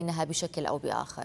إنها بشكل أو بآخر؟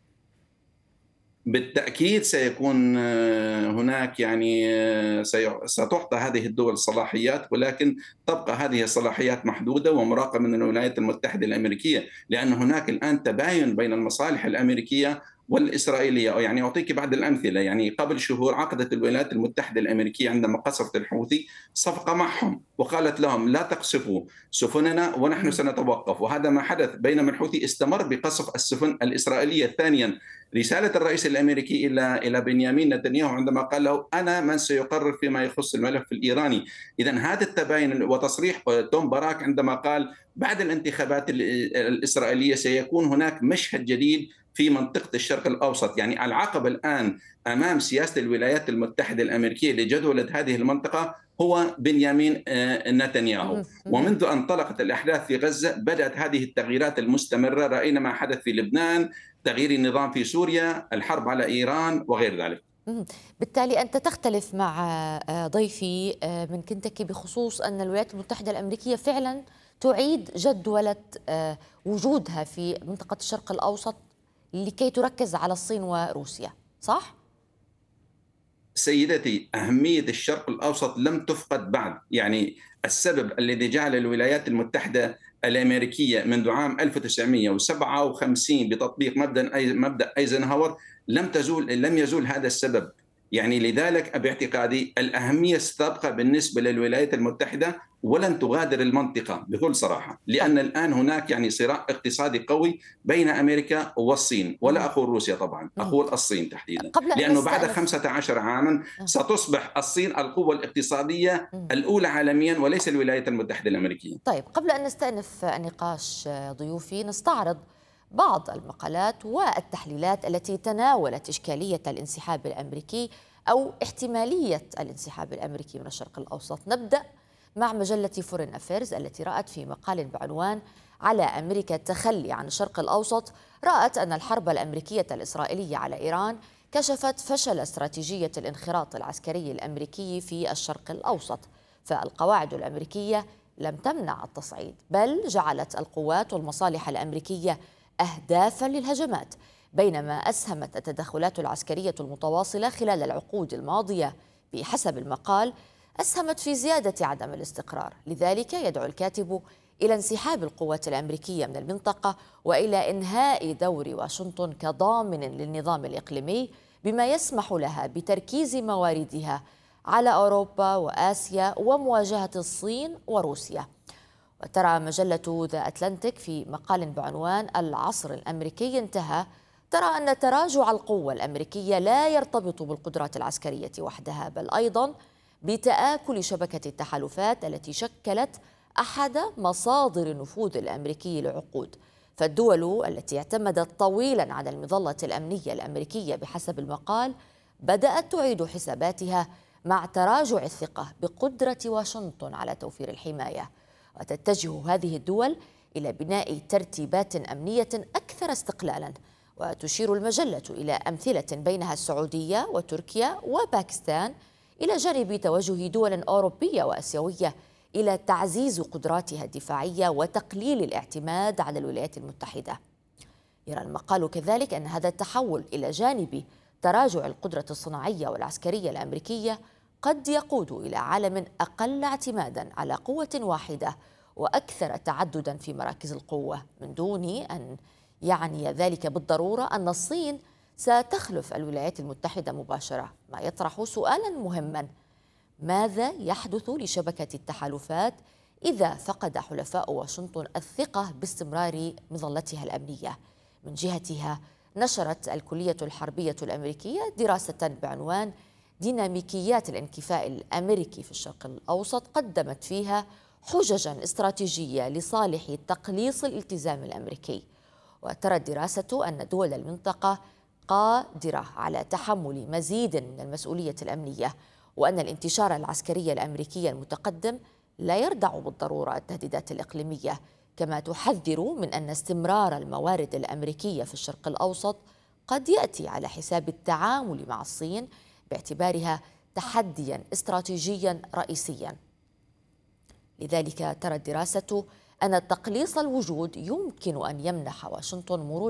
بالتأكيد سيكون هناك يعني ستُعطى هذه الدول صلاحيات، ولكن تبقى هذه الصلاحيات محدودة ومراقبة من الولايات المتحدة الأمريكية، لأن هناك الآن تباين بين المصالح الأمريكية والإسرائيلية، يعني أعطيكِ بعض الأمثلة. يعني قبل شهور عقدت الولايات المتحدة الأمريكية عندما قصفت الحوثي صفقة معهم، وقالت لهم: لا تقصفوا سفننا ونحن مم. سنتوقف، وهذا ما حدث، بينما الحوثي استمر بقصف السفن الإسرائيلية. ثانيًا، رسالة الرئيس الأمريكي إلى بنيامين نتنياهو عندما قال له: أنا من سيقرر فيما يخص الملف الإيراني. إذا هذا التباين وتصريح توم باراك عندما قال بعد الانتخابات الإسرائيلية سيكون هناك مشهد جديد في منطقة الشرق الأوسط. يعني العقبة الآن أمام سياسة الولايات المتحدة الأمريكية لجدولة هذه المنطقة هو بنيامين نتنياهو. مهم. مهم. ومنذ أن انطلقت الأحداث في غزة بدأت هذه التغييرات المستمرة، رأينا ما حدث في لبنان، تغيير النظام في سوريا، الحرب على إيران وغير ذلك. مهم. بالتالي أنت تختلف مع ضيفي من كنتاكي بخصوص أن الولايات المتحدة الأمريكية فعلا تعيد جدولة وجودها في منطقة الشرق الأوسط لكي تركز على الصين وروسيا، صح؟ سيدتي، أهمية الشرق الأوسط لم تفقد بعد. يعني السبب الذي جعل الولايات المتحدة الأمريكية منذ عام 1957 بتطبيق مبدأ أيزنهاور لم يزول هذا السبب. يعني لذلك باعتقادي الأهمية ستبقى بالنسبة للولايات المتحدة ولن تغادر المنطقة بكل صراحة، طيب. لأن الآن هناك يعني صراع اقتصادي قوي بين أمريكا والصين، ولا مهم. أقول روسيا طبعا، مهم. أقول الصين تحديدا، قبل أن لأنه بعد نستأنف 15 عاما ستصبح الصين القوة الاقتصادية الأولى عالميا وليس الولايات المتحدة الأمريكية. طيب، قبل أن نستأنف نقاش ضيوفي نستعرض بعض المقالات والتحليلات التي تناولت إشكالية الانسحاب الأمريكي أو احتمالية الانسحاب الأمريكي من الشرق الأوسط. نبدأ مع مجلة فورين أفيرز التي رأت في مقال بعنوان على أمريكا التخلي عن الشرق الأوسط، رأت أن الحرب الأمريكية الإسرائيلية على إيران كشفت فشل استراتيجية الانخراط العسكري الأمريكي في الشرق الأوسط، فالقواعد الأمريكية لم تمنع التصعيد، بل جعلت القوات والمصالح الأمريكية أهدافا للهجمات، بينما أسهمت التدخلات العسكرية المتواصلة خلال العقود الماضية بحسب المقال أسهمت في زيادة عدم الاستقرار. لذلك يدعو الكاتب إلى انسحاب القوات الأمريكية من المنطقة وإلى إنهاء دور واشنطن كضامن للنظام الإقليمي، بما يسمح لها بتركيز مواردها على أوروبا وآسيا ومواجهة الصين وروسيا. وترى مجلة ذا أتلانتيك في مقال بعنوان العصر الأمريكي انتهى، ترى أن تراجع القوة الأمريكية لا يرتبط بالقدرات العسكرية وحدها، بل أيضا بتآكل شبكة التحالفات التي شكلت أحد مصادر النفوذ الأمريكي لعقود. فالدول التي اعتمدت طويلا على المظلة الأمنية الأمريكية بحسب المقال بدأت تعيد حساباتها مع تراجع الثقة بقدرة واشنطن على توفير الحماية، وتتجه هذه الدول إلى بناء ترتيبات أمنية أكثر استقلالا. وتشير المجلة إلى أمثلة بينها السعودية وتركيا وباكستان، إلى جانب توجه دول أوروبية وآسيوية إلى تعزيز قدراتها الدفاعية وتقليل الاعتماد على الولايات المتحدة. يرى المقال كذلك أن هذا التحول إلى جانب تراجع القدرة الصناعية والعسكرية الأمريكية قد يقود إلى عالم أقل اعتمادا على قوة واحدة وأكثر تعددا في مراكز القوة، من دون أن يعني ذلك بالضرورة أن الصين ستخلف الولايات المتحدة مباشرة، ما يطرح سؤالا مهما: ماذا يحدث لشبكة التحالفات إذا فقد حلفاء واشنطن الثقة باستمرار مظلتها الأمنية؟ من جهتها نشرت الكلية الحربية الأمريكية دراسة بعنوان ديناميكيات الانكفاء الأمريكي في الشرق الأوسط، قدمت فيها حججا استراتيجية لصالح تقليص الالتزام الأمريكي. وترى الدراسة أن دول المنطقة قادرة على تحمل مزيد من المسؤولية الأمنية، وأن الانتشار العسكري الأمريكي المتقدم لا يردع بالضرورة التهديدات الإقليمية، كما تحذر من أن استمرار الموارد الأمريكية في الشرق الأوسط قد يأتي على حساب التعامل مع الصين باعتبارها تحديا استراتيجيا رئيسيا. لذلك ترى الدراسة أن تقليص الوجود يمكن أن يمنح واشنطن مرونة